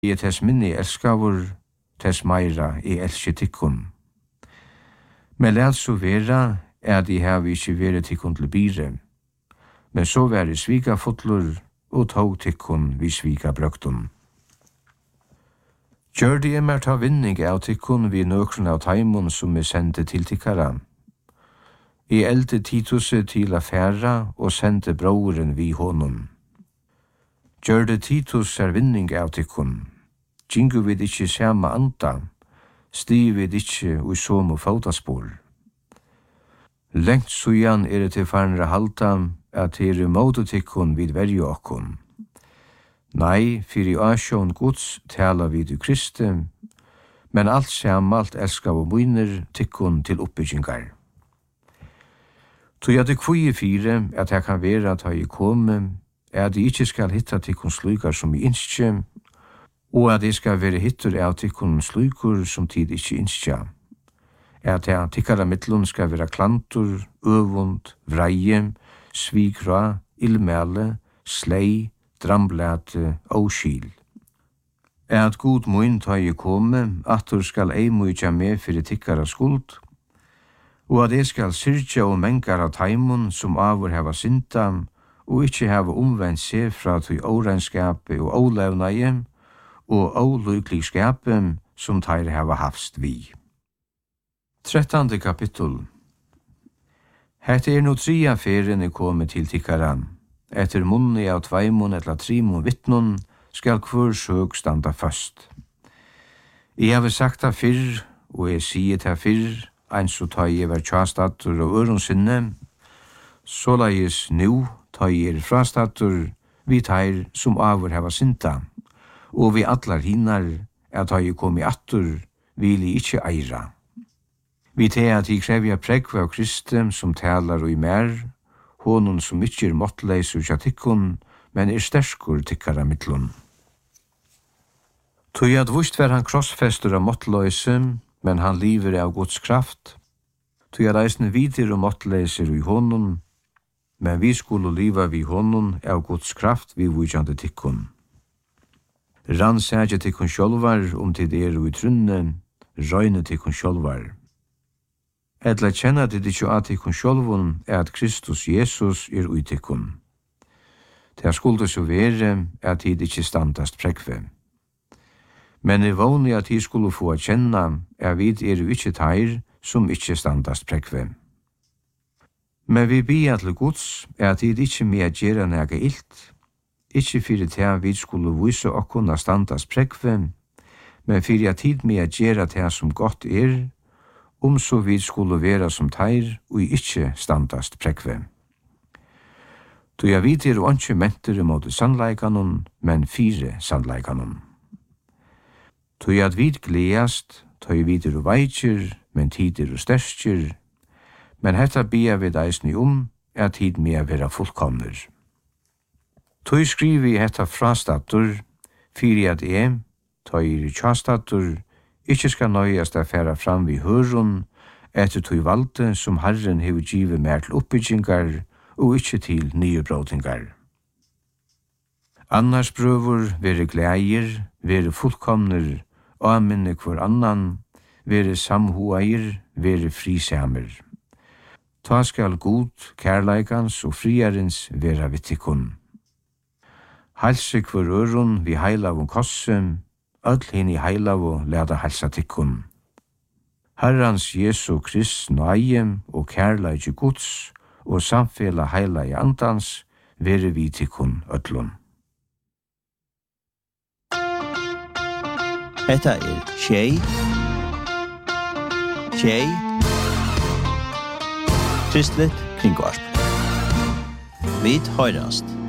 tes minni elskavur, tes meira elski tikkun. Men lät så vera, de hev ikkje vere tikkun til bire, men så vere svika fotlur, og tog tikkun vi svika brøktun. Gjør de mer ta vinning av tikkun vi nøkron av taimon som sendte til tikkara. I eldte Tituset til affæra og sendte broren vi honom. Gjør det Titus vinning av tikkun. Gingu vid ikkje sama anda, stiv vid ikkje ui somo fotaspor. Lengt sujan det til farnra halta, at modu tikkun vid verju okkun. Nei, fyrir asjon Guds tala vid Kristi, men alt samalt elskav og munir tikkun til oppbyggingar. Tog det kvøye fire, at jeg kan være at jeg komme, de ikkje skal hitta tikkun slukar som I innskje, og at jeg skal være hittur av tikkun slukur som tid ikkje innskja. At jeg tikkara mittlun skal være klantur, øvund, vreie, svikra, ilmæle, slei, dramblate og skil. At god mun ta I komme, attur skal ei muja med fyrir tikkara skuld, og at jeg skal syrja og mengar av taimon som avur heva synda, og ikkje heva omvendt seg fra tui årenskapet og ålevnaie, og åluklig skapet som teir heva hafst vi. 13. kapittel. Hette no 3 ferien kommet til tikkaran. Etter munni av 2 eller 3 vittnon skal hver søg standa først. Jeg har sagt det fyrr, og jeg sier det fyrr, ein så tar jeg var tjastatur og øronsinne, så leies nu tar jeg frastatur, vi tar som avur heva synda, og vi atlar hinnar, tar jeg kom I attur, vil I ikkje eira. Vi tar at jeg krevja prekva av Kristum som talar og I mer, honon som ikkje måttleis og tikkun, men sterskur tikkara mittlun. Tog at vust var han krossfester av måttleisum, men han liver av Guds kraft. Tog at eisne vidir og måttleiser I honon, men vi skulle liva vi honon av Guds kraft vi vujande tikkun. Rannsægje tikkun sjolvar tid I trunne, røyne tikkun sjolvar. Etla kjenna til ikkje at tikkun sjolvun at Kristus Jesus ui tikkun. Det skulde så være at tid ikkje standast prekve. Men I våni at tid skulle få kjenna vid ikkje teir som ikkje standast prekve. Men vi bia til Guds at tid ikkje med gjera nega ilt, ikkje fyrir til vi skulle vise okkona standast prekve, men fyrir at tid med gjera til som godt så vi skulle være som teir og ikkje standast prekve. Du jeg vidir og ikke mentere mot sannleikanon, men 4 sannleikanon. Du jeg vid gledast, du jeg vidir og veitjer, men tider og sterskjer, men hetta bia vi eisni at tid med vera fullkomner. Du skrivi hetta frastatur, fyrir at du tjastatur, ikkje skal nøyast a færa fram vi hørun, etter tog valde som Herren hever givet mer til oppbyggingar, og ikkje til nye bråtingar. Annars prøver vere gleier, vere fullkomner, aminne hver annan, vere samhoair, vere frisamer. Ta skal god, kærleikans og friarens vera vittikun. Halse hver øron vi heilav kossum, öll hinn I heilav og leda halsa tikkun. Herrans Jesu Krist nøye og kærleik Guds og samfela heila I andans vere vi tikkun öllun. Hetta Tjei Kristlet kringvarp. Vit høyrast.